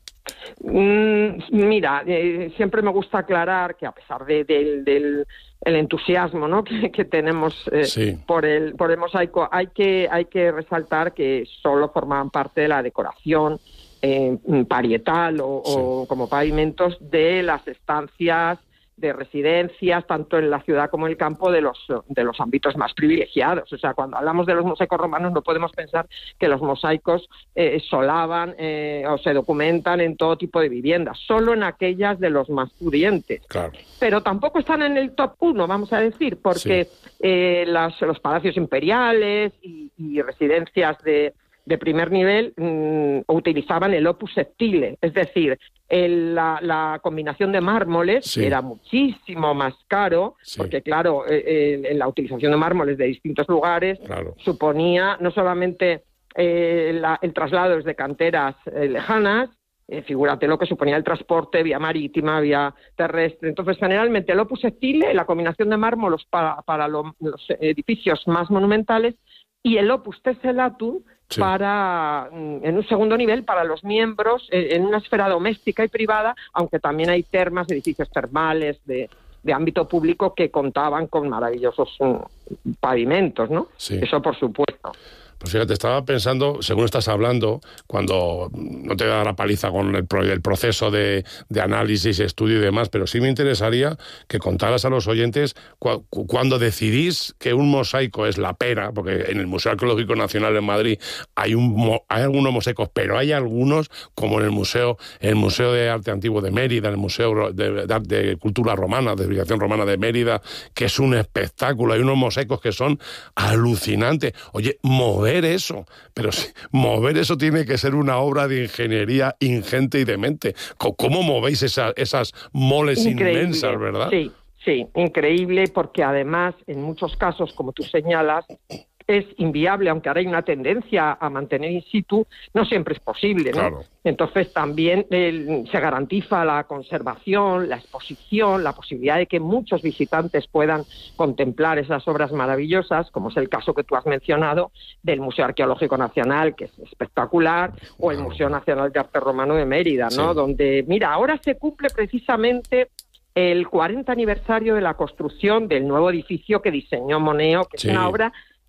Mm, mira, eh, siempre me gusta aclarar que a pesar de, de, del el entusiasmo, ¿no? que, que tenemos eh, sí. por el por el mosaico, hay que hay que resaltar que solo formaban parte de la decoración Eh, parietal o, sí. o como pavimentos de las estancias de residencias, tanto en la ciudad como en el campo, de los de los ámbitos más privilegiados. O sea, cuando hablamos de los mosaicos romanos no podemos pensar que los mosaicos eh, solaban eh, o se documentan en todo tipo de viviendas, solo en aquellas de los más pudientes. Claro. Pero tampoco están en el top uno, vamos a decir, porque sí. eh, las, los palacios imperiales y, y residencias de de primer nivel mmm, utilizaban el opus septile, es decir, el, la, la combinación de mármoles sí. era muchísimo más caro, sí. porque claro, eh, eh, la utilización de mármoles de distintos lugares claro. suponía no solamente eh, la, el traslado desde canteras eh, lejanas, eh, figúrate lo que suponía el transporte vía marítima, vía terrestre. Entonces, generalmente el opus septile, la combinación de mármoles para, para lo, los edificios más monumentales, y el opus tessellatum sí. para, en un segundo nivel, para los miembros, en una esfera doméstica y privada, aunque también hay termas, edificios termales de, de ámbito público que contaban con maravillosos um, pavimentos, ¿no? Sí. Eso por supuesto. Pues fíjate, estaba pensando, según estás hablando, cuando no te da la paliza con el, el proceso de, de análisis, estudio y demás, pero sí me interesaría que contaras a los oyentes cu cuando decidís que un mosaico es la pera, porque en el Museo Arqueológico Nacional en Madrid hay, un, hay algunos mosaicos, pero hay algunos, como en el Museo, el Museo de Arte Antiguo de Mérida, el Museo de, de, de Cultura Romana, de Civilización Romana de Mérida, que es un espectáculo. Hay unos mosaicos que son alucinantes. Oye, mover eso, pero sí, mover eso tiene que ser una obra de ingeniería ingente y demente. ¿Cómo movéis esa, esas moles increíble. inmensas, verdad? Sí, sí, increíble, porque además, en muchos casos, como tú señalas, es inviable, aunque ahora hay una tendencia a mantener in situ, no siempre es posible, ¿no? Claro. Entonces también eh, se garantiza la conservación, la exposición, la posibilidad de que muchos visitantes puedan contemplar esas obras maravillosas, como es el caso que tú has mencionado del Museo Arqueológico Nacional, que es espectacular, o el Museo Nacional de Arte Romano de Mérida, ¿no? Sí. Donde, mira, ahora se cumple precisamente el cuarenta aniversario de la construcción del nuevo edificio que diseñó Moneo, que sí. es una obra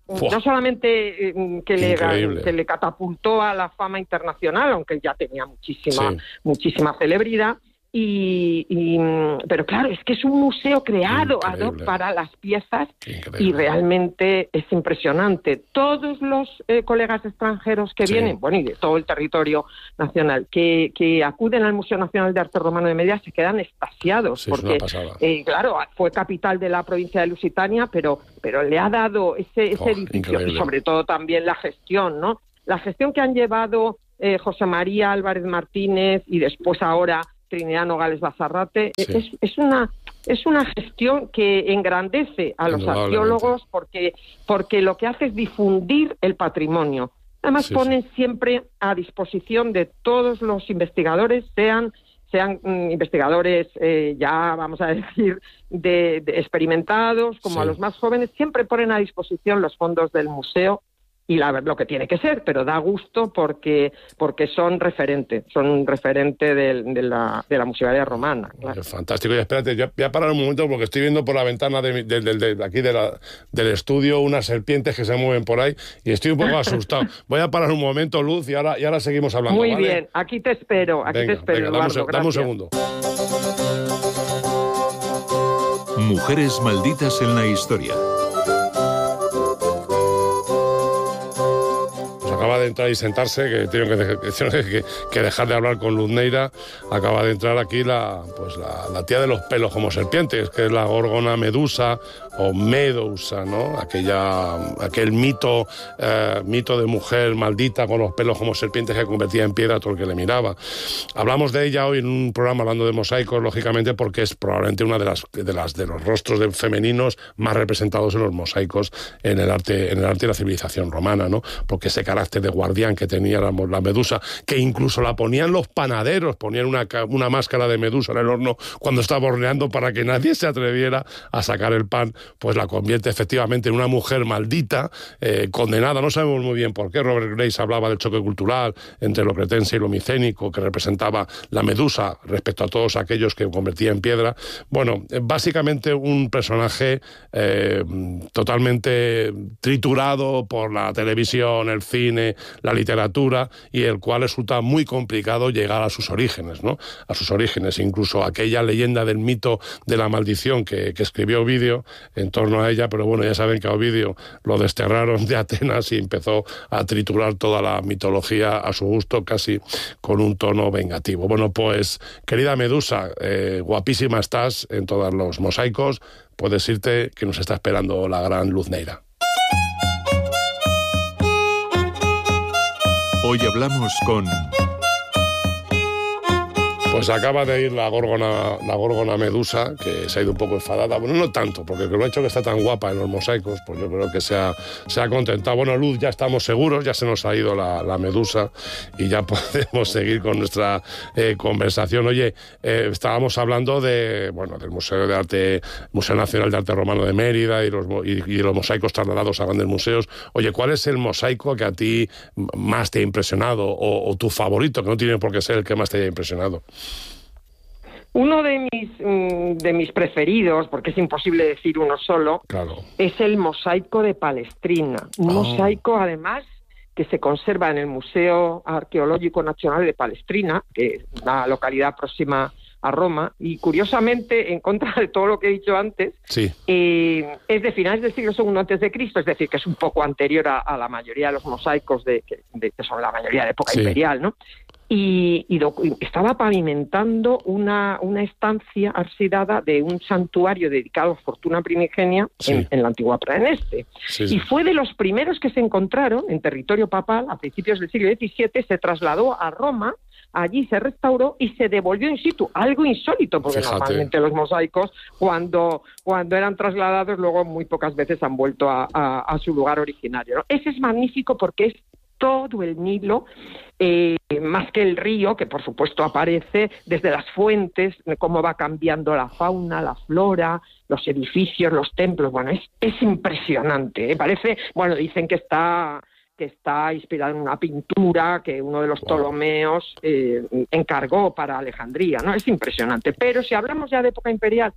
Fua. No solamente eh, que, le, que le catapultó a la fama internacional, aunque ya tenía muchísima, sí. muchísima celebridad, Y, y, pero claro, es que es un museo creado ad hoc para las piezas. Increíble. Y realmente es impresionante. Todos los eh, colegas extranjeros que sí. vienen, bueno, y de todo el territorio nacional, que, que acuden al Museo Nacional de Arte Romano de Mérida, se quedan extasiados, sí, porque, eh, claro, fue capital de la provincia de Lusitania, pero, pero le ha dado ese, ese oh, edificio, increíble. Y sobre todo también la gestión, ¿no? La gestión que han llevado eh, José María Álvarez Martínez y después ahora Trinidad Nogales Bazarrate, sí. es, es una es una gestión que engrandece a los arqueólogos porque, porque lo que hace es difundir el patrimonio. Además sí, ponen sí. siempre a disposición de todos los investigadores, sean sean mm, investigadores eh, ya, vamos a decir, de, de experimentados, como sí. a los más jóvenes, siempre ponen a disposición los fondos del museo. Y la, lo que tiene que ser, pero da gusto porque porque son referente, son referente de, de, la, de la museografía romana. Claro. Fantástico. Y espérate, ya, voy a parar un momento porque estoy viendo por la ventana de, de, de, de, de aquí de la, del estudio unas serpientes que se mueven por ahí y estoy un poco asustado. Voy a parar un momento, Luz, y ahora, y ahora seguimos hablando. Muy ¿vale? bien, aquí te espero, aquí venga, te espero, venga, Eduardo, dame, dame un segundo. Mujeres malditas en la historia. Acaba de entrar y sentarse, que tengo que, que, que dejar de hablar con Luz Neira. Acaba de entrar aquí la, pues la, la tía de los pelos como serpientes, que es la Gorgona Medusa o Medusa, ¿no? Aquella, aquel mito, eh, mito de mujer maldita con los pelos como serpientes que convertía en piedra a todo el que le miraba. Hablamos de ella hoy en un programa hablando de mosaicos, lógicamente, porque es probablemente una de las de las de los rostros de femeninos más representados en los mosaicos en el arte, en el arte y la civilización romana, ¿no? Porque ese carácter de guardián que tenía la, la Medusa, que incluso la ponían los panaderos, ponían una, una máscara de Medusa en el horno cuando estaba horneando para que nadie se atreviera a sacar el pan, pues la convierte efectivamente en una mujer maldita, eh, condenada, no sabemos muy bien por qué. Robert Grace hablaba del choque cultural entre lo cretense y lo micénico que representaba la Medusa respecto a todos aquellos que convertía en piedra. Bueno, básicamente un personaje eh, totalmente triturado por la televisión, el cine, la literatura, y el cual resulta muy complicado llegar a sus orígenes, ¿no? A sus orígenes, incluso aquella leyenda del mito de la maldición que, que escribió Ovidio en torno a ella, pero bueno, ya saben que a Ovidio lo desterraron de Atenas y empezó a triturar toda la mitología a su gusto, casi con un tono vengativo. Bueno, pues, querida Medusa, eh, guapísima estás en todos los mosaicos, puedes irte, que nos está esperando la gran Luz Neira. Hoy hablamos con... Pues acaba de ir la Górgona, la Górgona Medusa, que se ha ido un poco enfadada. Bueno, no tanto, porque con el hecho que está tan guapa en los mosaicos, pues yo creo que se ha, se ha contentado. Bueno, Luz, ya estamos seguros, ya se nos ha ido la, la Medusa y ya podemos seguir con nuestra eh, conversación. Oye, eh, estábamos hablando de, bueno, del Museo de Arte, Museo Nacional de Arte Romano de Mérida y, los, y, y los mosaicos trasladados a grandes museos. Oye, ¿cuál es el mosaico que a ti más te ha impresionado o, o tu favorito, que no tiene por qué ser el que más te haya impresionado? Uno de mis, de mis preferidos, porque es imposible decir uno solo, claro, es el mosaico de Palestrina. Un oh. mosaico, además, que se conserva en el Museo Arqueológico Nacional de Palestrina, que es una localidad próxima a Roma, y curiosamente, en contra de todo lo que he dicho antes, sí. eh, es de finales del siglo segundo antes de Cristo, es decir, que es un poco anterior a, a la mayoría de los mosaicos de, de, que son la mayoría de época sí. imperial, ¿no? Y, y, do, y estaba pavimentando una, una estancia arsidada de un santuario dedicado a Fortuna Primigenia sí. en, en la antigua Praeneste. Sí, sí. Y fue de los primeros que se encontraron en territorio papal a principios del siglo diecisiete, se trasladó a Roma, allí se restauró y se devolvió in situ, algo insólito, porque Fíjate. normalmente los mosaicos, cuando, cuando eran trasladados, luego muy pocas veces han vuelto a, a, a su lugar originario, ¿no? Ese es magnífico porque es todo el Nilo, eh, más que el río, que por supuesto aparece desde las fuentes, cómo va cambiando la fauna, la flora, los edificios, los templos. Bueno, es, es impresionante, ¿eh? Parece, bueno, dicen que está... que está inspirado en una pintura que uno de los Ptolomeos eh, encargó para Alejandría, ¿no? Es impresionante. Pero si hablamos ya de época imperial,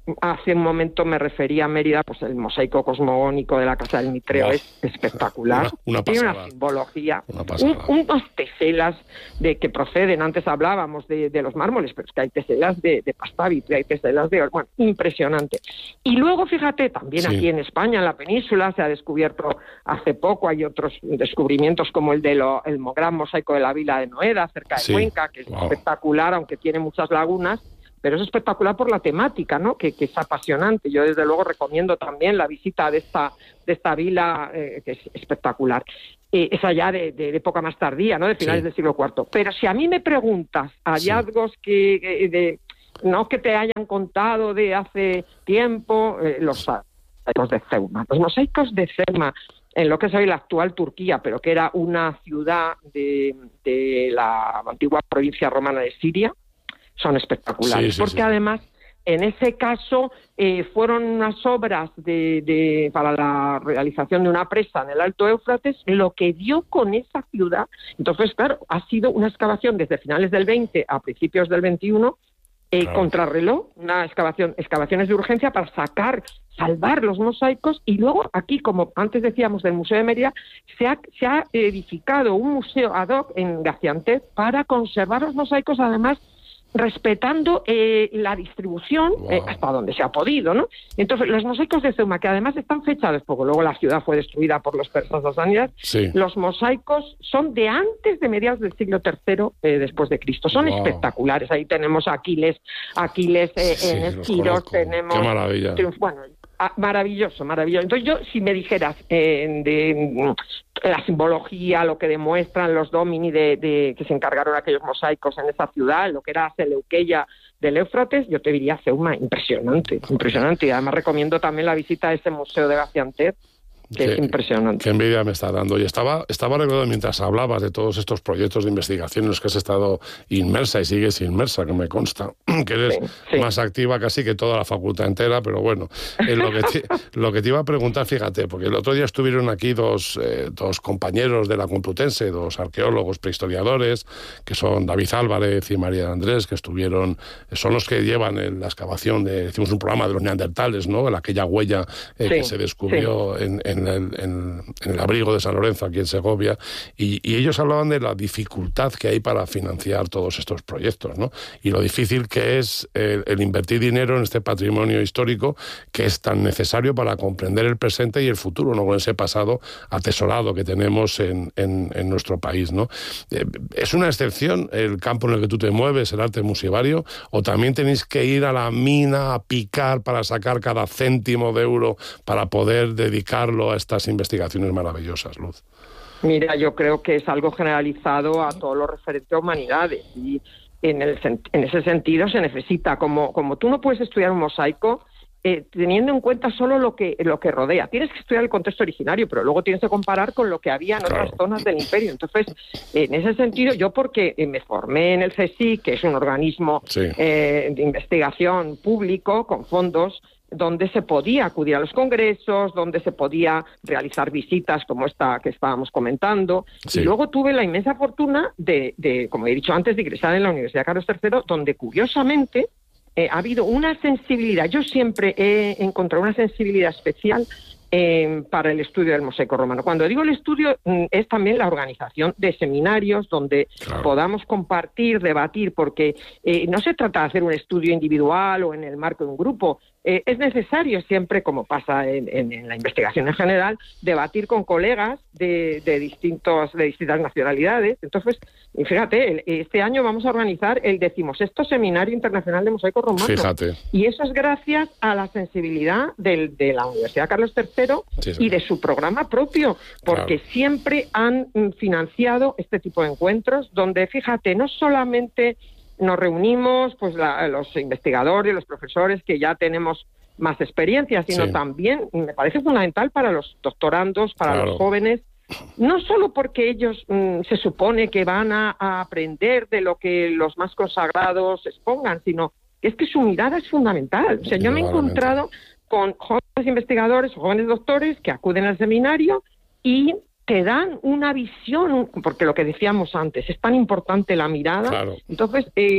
hace un momento me refería a Mérida, pues el mosaico cosmogónico de la Casa del Mitreo wow. es espectacular. Una, una Tiene una simbología, una un, unas teselas de que proceden, antes hablábamos de, de los mármoles, pero es que hay teselas de, de Pastavit, hay teselas de... Bueno, impresionante. Y luego, fíjate, también sí. aquí en España, en la península, se ha descubierto hace poco, hay otros descubrimientos como el del el gran mosaico de la Vila de Noeda, cerca de sí. Cuenca, que es wow. espectacular, aunque tiene muchas lagunas, pero es espectacular por la temática, ¿no? Que, que es apasionante. Yo desde luego recomiendo también la visita de esta de esta vila, eh, que es espectacular. Eh, es allá de, de, de época más tardía, ¿no? De finales sí. del siglo cuarto. Pero si a mí me preguntas hallazgos sí. que de no que te hayan contado de hace tiempo, eh, los mosaicos de Ceuma. Los mosaicos de Ceuma, en lo que es hoy la actual Turquía, pero que era una ciudad de, de la antigua provincia romana de Siria, son espectaculares, sí, sí, porque sí. además en ese caso eh, fueron unas obras de, de para la realización de una presa en el Alto Éufrates, lo que dio con esa ciudad. Entonces, claro, ha sido una excavación desde finales del veinte a principios del veintiuno, eh, claro. contrarreloj, una excavación, excavaciones de urgencia para sacar, salvar los mosaicos, y luego aquí, como antes decíamos del Museo de Mérida, se ha, se ha edificado un museo ad hoc en Gaziantep para conservar los mosaicos, además respetando eh, la distribución wow. eh, hasta donde se ha podido, ¿no? Entonces, los mosaicos de Ceuma, que además están fechados, porque luego la ciudad fue destruida por los persas sasánidas, sí. los mosaicos son de antes de mediados del siglo tercero eh, después de Cristo. Son wow. espectaculares. Ahí tenemos a Aquiles, Aquiles eh, sí, en Esquiros, tenemos... ¡Qué maravilla! Bueno, maravilloso, maravilloso. Entonces yo, si me dijeras eh, de la simbología, lo que demuestran los domini de, de que se encargaron aquellos mosaicos en esa ciudad, lo que era Seleuqueia del Éufrates, yo te diría Ceuma, impresionante, impresionante. Y además recomiendo también la visita a ese museo de Gaziantep, que qué, es impresionante. Qué envidia me está dando. Y estaba, estaba recordando mientras hablabas de todos estos proyectos de investigación en los que has estado inmersa y sigues inmersa, que me consta, que eres sí, sí. más activa casi que toda la facultad entera, pero bueno, eh, lo, que te, lo que te iba a preguntar, fíjate, porque el otro día estuvieron aquí dos, eh, dos compañeros de la Complutense, dos arqueólogos prehistoriadores, que son David Álvarez y María Andrés, que estuvieron, son los que llevan en la excavación de, hicimos un programa de los neandertales, ¿no? En aquella huella eh, sí, que se descubrió sí. en, en En el, en, en el abrigo de San Lorenzo, aquí en Segovia, y, y ellos hablaban de la dificultad que hay para financiar todos estos proyectos, ¿no? Y lo difícil que es el, el invertir dinero en este patrimonio histórico que es tan necesario para comprender el presente y el futuro, ¿no? Con ese pasado atesorado que tenemos en, en, en nuestro país, ¿no? Eh, ¿Es una excepción el campo en el que tú te mueves, el arte musivario, o también tenéis que ir a la mina a picar para sacar cada céntimo de euro para poder dedicarlo a estas investigaciones maravillosas, Luz? Mira, yo creo que es algo generalizado a todo lo referente a humanidades, y en, el, en ese sentido se necesita, como, como tú no puedes estudiar un mosaico eh, teniendo en cuenta solo lo que, lo que rodea, tienes que estudiar el contexto originario, pero luego tienes que comparar con lo que había en claro. otras zonas del imperio. Entonces, en ese sentido, yo porque me formé en el C S I C, que es un organismo sí. eh, de investigación público con fondos, donde se podía acudir a los congresos, donde se podía realizar visitas como esta que estábamos comentando. Sí. Y luego tuve la inmensa fortuna de, de, como he dicho antes, de ingresar en la Universidad Carlos tercero, donde curiosamente eh, ha habido una sensibilidad. Yo siempre he encontrado una sensibilidad especial Eh, para el estudio del mosaico romano. Cuando digo el estudio, mm, es también la organización de seminarios donde claro. podamos compartir, debatir, porque eh, no se trata de hacer un estudio individual o en el marco de un grupo. Eh, es necesario siempre, como pasa en, en, en la investigación en general, debatir con colegas de, de, distintos, de distintas nacionalidades. Entonces, fíjate, el, este año vamos a organizar el decimosexto Seminario Internacional de Mosaico Romano. Fíjate. Y eso es gracias a la sensibilidad del, de la Universidad Carlos tercero sí, sí. y de su programa propio, porque claro. siempre han financiado este tipo de encuentros donde, fíjate, no solamente nos reunimos pues la, los investigadores, los profesores que ya tenemos más experiencia, sino sí. también me parece fundamental para los doctorandos, para claro. los jóvenes, no solo porque ellos mmm, se supone que van a, a aprender de lo que los más consagrados expongan, sino que es que su mirada es fundamental. O sea, yo me he encontrado con jóvenes investigadores o jóvenes doctores que acuden al seminario y te dan una visión, porque lo que decíamos antes, es tan importante la mirada. Claro. Entonces, eh,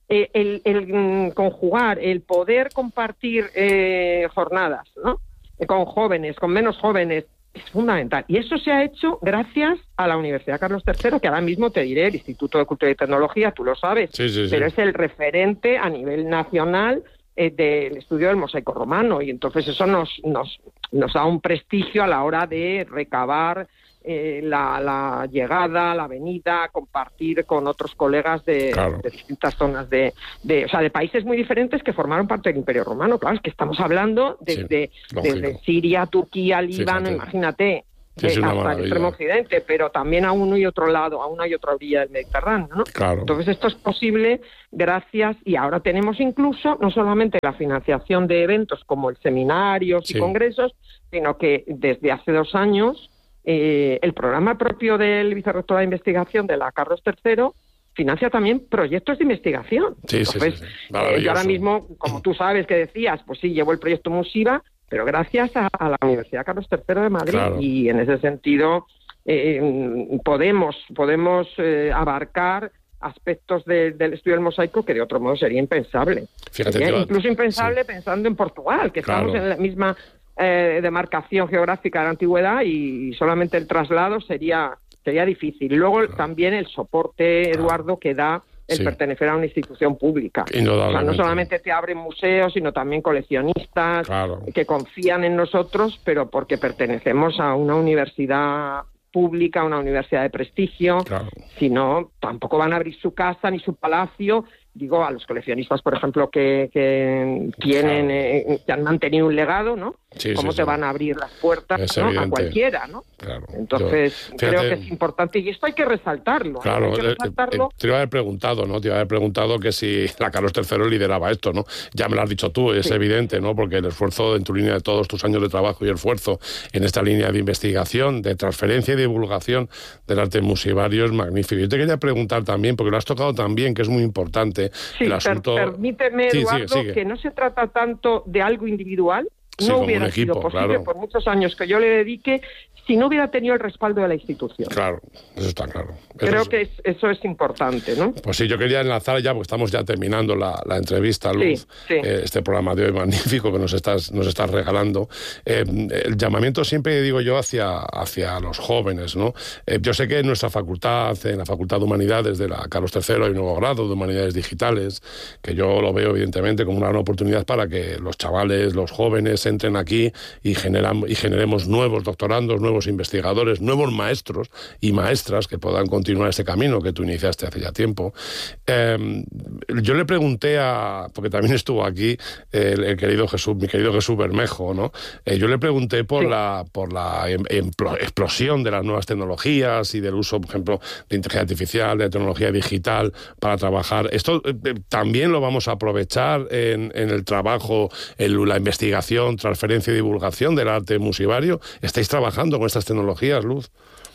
eh, el, el, el conjugar, el poder compartir eh, jornadas, ¿no? Con jóvenes, con menos jóvenes, es fundamental. Y eso se ha hecho gracias a la Universidad Carlos tercero, que ahora mismo te diré, el Instituto de Cultura y Tecnología, tú lo sabes, sí, sí, sí. pero es el referente a nivel nacional eh, del estudio del mosaico romano, y entonces eso nos, nos, nos da un prestigio a la hora de recabar eh, la, la llegada, la venida, compartir con otros colegas de, claro. de distintas zonas de, de, o sea, de países muy diferentes que formaron parte del Imperio Romano. Claro, es que estamos hablando desde, sí, desde Siria, Turquía, Líbano, fíjate. Imagínate, sí, eh, hasta el extremo occidente, pero también a uno y otro lado, a una y otra orilla del Mediterráneo, ¿no? Claro. Entonces esto es posible gracias, y ahora tenemos incluso no solamente la financiación de eventos como el seminarios sí. y congresos, sino que desde hace dos años Eh, el programa propio del Vicerrectorado de Investigación de la Carlos tercero financia también proyectos de investigación. Sí, Entonces, sí, sí, sí. Eh, yo ahora mismo, como tú sabes que decías, pues sí, llevo el proyecto Musiva, pero gracias a, a la Universidad Carlos tercero de Madrid, claro. y en ese sentido eh, podemos, podemos eh, abarcar aspectos de, del estudio del mosaico que de otro modo sería impensable. Fíjate, sería va... incluso impensable sí. pensando en Portugal, que claro. estamos en la misma Eh, demarcación geográfica de la antigüedad, y solamente el traslado sería sería difícil. Luego claro. también el soporte, Eduardo, que da el sí. pertenecer a una institución pública. O sea, no solamente te abren museos, sino también coleccionistas claro. que confían en nosotros, pero porque pertenecemos a una universidad pública, una universidad de prestigio. Claro. Si no, tampoco van a abrir su casa ni su palacio. Digo, a los coleccionistas, por ejemplo, que, que tienen, claro. eh, que han mantenido un legado, ¿no? Sí, ¿Cómo sí, te sí. van a abrir las puertas, ¿no? A cualquiera, ¿no? Claro. Entonces, Yo, creo que es importante, y esto hay que resaltarlo. Claro, hay que resaltarlo. Eh, eh, te iba a haber preguntado, ¿no? Te iba a haber preguntado que si la Carlos tercero lideraba esto, ¿no? Ya me lo has dicho tú, es sí. evidente, ¿no? Porque el esfuerzo en tu línea de todos tus años de trabajo y el esfuerzo en esta línea de investigación, de transferencia y divulgación del arte musivario es magnífico. Yo te quería preguntar también, porque lo has tocado también, que es muy importante, sí, el asunto... Per permíteme, sí, Eduardo, sigue, sigue. que no se trata tanto de algo individual. Sí, no como hubiera un equipo, sido posible claro. por muchos años que yo le dedique si no hubiera tenido el respaldo de la institución. Claro, eso está claro. Eso Creo es... que es, eso es importante, ¿no? Pues sí, yo quería enlazar ya, porque estamos ya terminando la, la entrevista, Luz, sí, sí. Eh, este programa de hoy magnífico que nos estás, nos estás regalando. Eh, el llamamiento siempre, digo yo, hacia, hacia los jóvenes, ¿no? Eh, yo sé que en nuestra facultad, en la Facultad de Humanidades de la Carlos tercero, hay un nuevo grado de Humanidades Digitales, que yo lo veo evidentemente como una gran oportunidad para que los chavales, los jóvenes entren aquí y, generan, y generemos nuevos doctorandos, nuevos investigadores, nuevos maestros y maestras que puedan continuar ese camino que tú iniciaste hace ya tiempo. Eh, yo le pregunté a, porque también estuvo aquí el, el querido Jesús, mi querido Jesús Bermejo, ¿no? Eh, yo le pregunté por sí. la por la em, em, explosión de las nuevas tecnologías y del uso, por ejemplo, de inteligencia artificial, de tecnología digital para trabajar. ¿Esto eh, también lo vamos a aprovechar en, en el trabajo, en la investigación, transferencia y divulgación del arte musivario? ¿Estáis trabajando con estas tecnologías, Luz?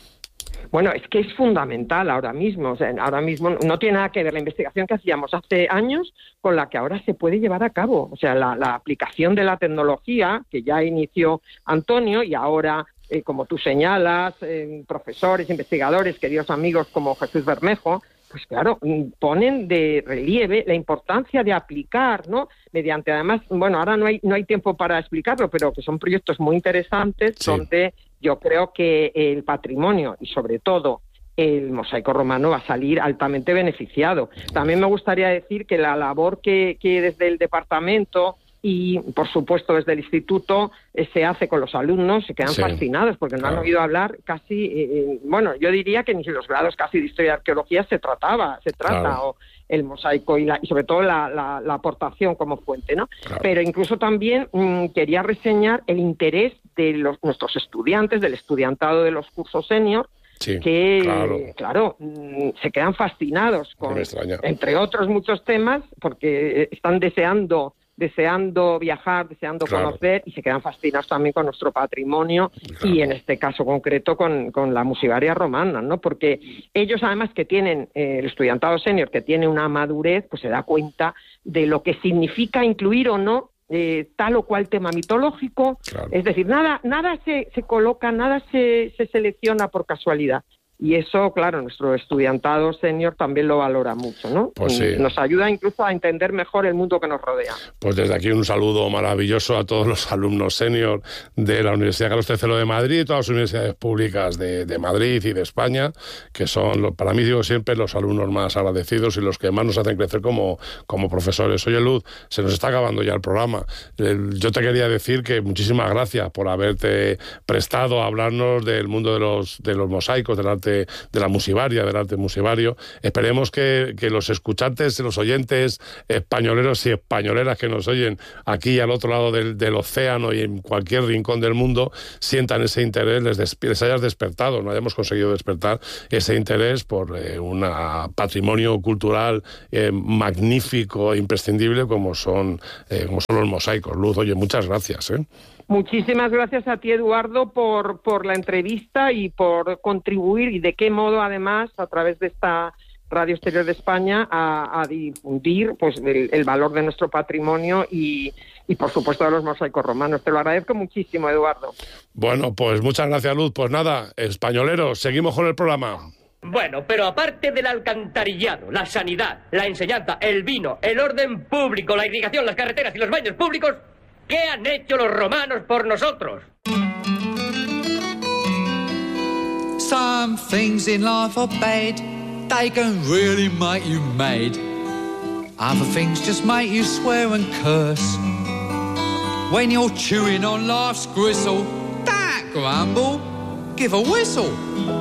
Bueno, es que es fundamental ahora mismo. O sea, ahora mismo no tiene nada que ver la investigación que hacíamos hace años con la que ahora se puede llevar a cabo. O sea, la, la aplicación de la tecnología que ya inició Antonio y ahora, eh, como tú señalas, eh, profesores, investigadores, queridos amigos como Jesús Bermejo, pues claro, ponen de relieve la importancia de aplicar, ¿no? Mediante, además, bueno, ahora no hay no hay tiempo para explicarlo, pero que son proyectos muy interesantes sí. donde yo creo que el patrimonio y sobre todo el mosaico romano va a salir altamente beneficiado. También me gustaría decir que la labor que, que desde el departamento y, por supuesto, desde el instituto eh, se hace con los alumnos, se quedan sí, fascinados porque no claro. han oído hablar casi, eh, bueno, yo diría que ni en los grados casi de historia y arqueología se trataba, se trata, claro. o el mosaico y, la, y sobre todo la, la, la aportación como fuente, ¿no? Claro. Pero incluso también mmm, quería reseñar el interés de los, nuestros estudiantes, del estudiantado de los cursos senior, sí, que, claro, claro mmm, se quedan fascinados con, entre otros muchos temas, porque están deseando deseando viajar, deseando claro. conocer, y se quedan fascinados también con nuestro patrimonio claro. y en este caso concreto con, con la musivaria romana, ¿no? Porque ellos además que tienen, eh, el estudiantado senior que tiene una madurez, pues se da cuenta de lo que significa incluir o no eh, tal o cual tema mitológico, claro. es decir, nada nada se, se coloca, nada se, se selecciona por casualidad. y eso, claro, nuestro estudiantado senior también lo valora mucho, ¿no? Pues sí. Nos ayuda incluso a entender mejor el mundo que nos rodea. Pues desde aquí un saludo maravilloso a todos los alumnos senior de la Universidad Carlos tercero de Madrid y todas las universidades públicas de, de Madrid y de España, que son, para mí digo siempre, los alumnos más agradecidos y los que más nos hacen crecer como, como profesores. Oye, Luz, se nos está acabando ya el programa. Yo te quería decir que muchísimas gracias por haberte prestado a hablarnos del mundo de los, de los mosaicos, del arte, de la musivaria, del arte musivario. Esperemos que, que los escuchantes, los oyentes españoleros y españoleras que nos oyen aquí al otro lado del, del océano y en cualquier rincón del mundo sientan ese interés, les, des, les hayas despertado, no hayamos conseguido despertar ese interés por eh, un patrimonio cultural eh, magnífico e imprescindible como son, eh, como son los mosaicos. Luz, oye, muchas gracias, ¿eh? Muchísimas gracias a ti, Eduardo, por, por la entrevista y por contribuir, y de qué modo, además, a través de esta Radio Exterior de España, a, a difundir pues el, el valor de nuestro patrimonio y, y, por supuesto, de los mosaicos romanos. Te lo agradezco muchísimo, Eduardo. Bueno, pues muchas gracias, Luz. Pues nada, españoleros, seguimos con el programa. Bueno, pero aparte del alcantarillado, la sanidad, la enseñanza, el vino, el orden público, la irrigación, las carreteras y los baños públicos, ¿qué han hecho los romanos por nosotros? Some things in life are bad, they can really make you mad. Other things just make you swear and curse. When you're chewing on life's gristle, don't grumble, give a whistle.